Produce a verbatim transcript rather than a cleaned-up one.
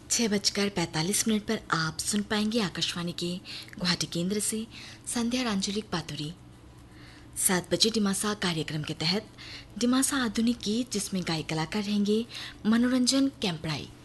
छः बजकर पैंतालीस मिनट पर आप सुन पाएंगे आकाशवाणी के गुवाहाटी केंद्र से संध्या रांजलिक पातुरी। सात बजे डिमासा कार्यक्रम के तहत डिमासा आधुनिक गीत, जिसमें गायक कलाकार रहेंगे मनोरंजन कैंपड़ाई।